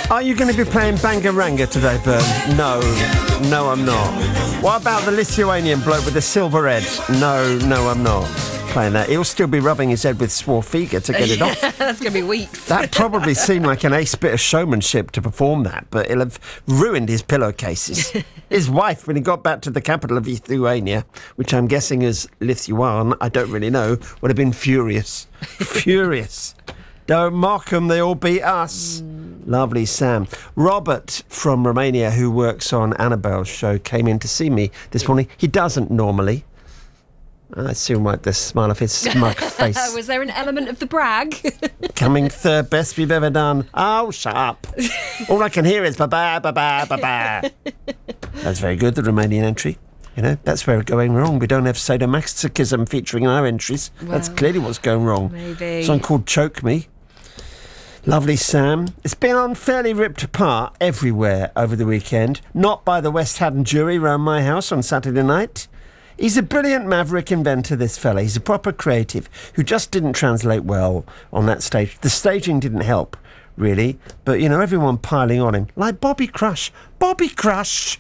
Are you going to be playing Bangaranga today, Bern? No, I'm not. What about the Lithuanian bloke with the silver head? No, I'm not playing that. He'll still be rubbing his head with Swarfiga to get it off. That's going to be weeks. That probably seemed like an ace bit of showmanship to perform that, but it'll have ruined his pillowcases. His wife, when he got back to the capital of Lithuania, which I'm guessing is Lithuan, I don't really know, would have been furious. Furious. Don't mock them, they all beat us. Lovely, Sam. Robert from Romania, who works on Annabelle's show, came in to see me this morning. He doesn't normally. I soon wiped the smile off his smug face. Was there an element of the brag? Coming third best we've ever done. Oh, shut up. All I can hear is ba-ba, ba-ba, ba-ba. That's very good, the Romanian entry. You know, that's where we're going wrong. We don't have sadomasochism featuring in our entries. Well, that's clearly what's going wrong. Maybe. Something called Choke Me. Lovely, Sam. It's been unfairly ripped apart everywhere over the weekend. Not by the West Haddon jury round my house on Saturday night. He's a brilliant maverick inventor, this fella. He's a proper creative who just didn't translate well on that stage. The staging didn't help, really. But, you know, everyone piling on him. Like Bobby Crush. Bobby Crush!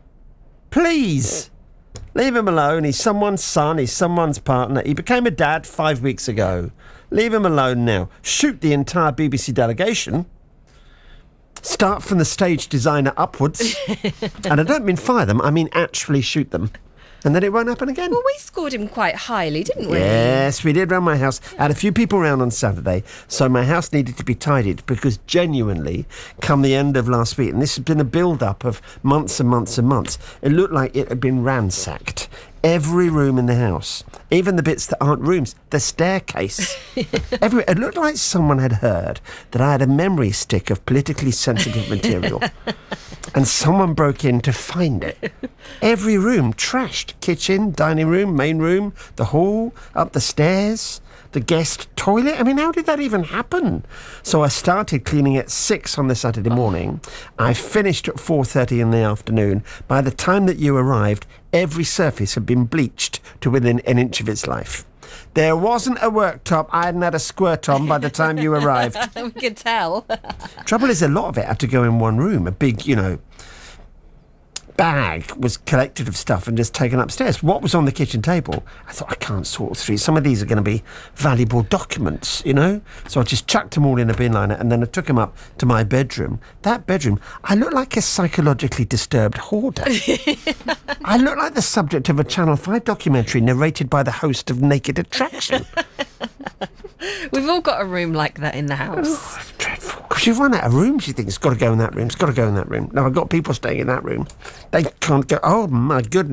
Please! Leave him alone. He's someone's son. He's someone's partner. He became a dad 5 weeks ago. Leave him alone now. Shoot the entire BBC delegation. Start from the stage designer upwards. And I don't mean fire them. I mean actually shoot them. And then it won't happen again. Well, we scored him quite highly, didn't we? Yes, we did round my house. I had a few people round on Saturday, so my house needed to be tidied because genuinely, come the end of last week, and this has been a build-up of months and months and months, it looked like it had been ransacked. Every room in the house, even the bits that aren't rooms, the staircase. Everywhere. It looked like someone had heard that I had a memory stick of politically sensitive material. And someone broke in to find it. Every room trashed. Kitchen, dining room, main room, the hall, up the stairs, the guest toilet. I mean, how did that even happen? So I started cleaning at 6 on the Saturday morning. I finished at 4:30 in the afternoon. By the time that you arrived, every surface had been bleached to within an inch of its life. There wasn't a worktop I hadn't had a squirt on by the time you arrived. We could tell. Trouble is, a lot of it had to go in one room. A big, bag was collected of stuff and just taken upstairs. What was on the kitchen table? I thought, I can't sort through. Some of these are going to be valuable documents, So I just chucked them all in a bin liner and then I took them up to my bedroom. That bedroom, I look like a psychologically disturbed hoarder. I look like the subject of a Channel 5 documentary narrated by the host of Naked Attraction. We've all got a room like that in the house. Oh, it's dreadful. Because you run out of rooms, you think it's got to go in that room, it's got to go in that room. Now, I've got people staying in that room. They can't go, oh my goodness.